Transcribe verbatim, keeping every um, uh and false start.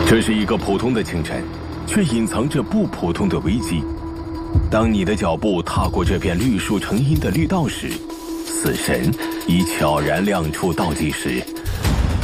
这是一个普通的清晨，却隐藏着不普通的危机。当你的脚步踏过这片绿树成荫的绿道时，死神已悄然亮出倒计时，